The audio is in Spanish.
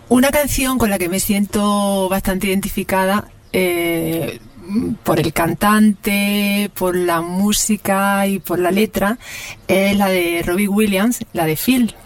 Una canción con la que me siento bastante identificada por el cantante, por la música y por la letra es la de Robbie Williams, la de Phil.